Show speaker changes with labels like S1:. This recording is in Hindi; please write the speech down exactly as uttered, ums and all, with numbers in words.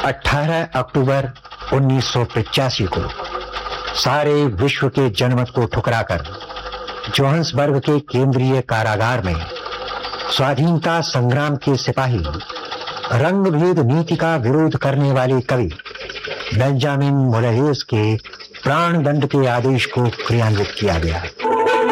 S1: अठारह अक्टूबर उन्नीस सौ पचासी को सारे विश्व के जनमत को ठुकराकर जोहान्सबर्ग के केंद्रीय कारागार में स्वाधीनता संग्राम के सिपाही, रंगभेद नीति का विरोध करने वाले कवि बेंजामिन मोलायेस के प्राण दंड के आदेश को क्रियान्वित किया गया।